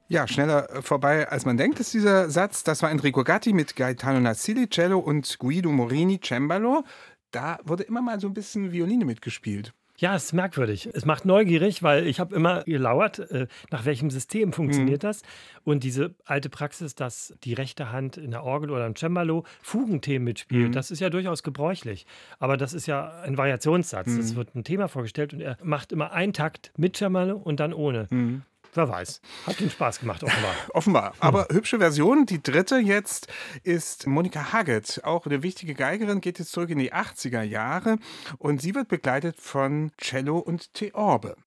Ja, schneller vorbei, als man denkt, ist dieser Satz. Das war Enrico Gatti mit Gaetano Nazzilli, Cello und Guido Morini, Cembalo. Da wurde immer mal so ein bisschen Violine mitgespielt. Ja, es ist merkwürdig. Es macht neugierig, weil ich habe immer gelauert, nach welchem System Mhm. funktioniert das. Und diese alte Praxis, dass die rechte Hand in der Orgel oder im Cembalo Fugenthemen mitspielt, Mhm. das ist ja durchaus gebräuchlich. Aber das ist ja ein Variationssatz. Es Mhm. wird ein Thema vorgestellt und er macht immer einen Takt mit Cembalo und dann ohne. Mhm. Wer weiß. Hat ihm Spaß gemacht, offenbar. Offenbar. Aber hübsche Version. Die dritte jetzt ist Monika Haggett. Auch eine wichtige Geigerin, geht jetzt zurück in die 80er Jahre. Und sie wird begleitet von Cello und Theorbe.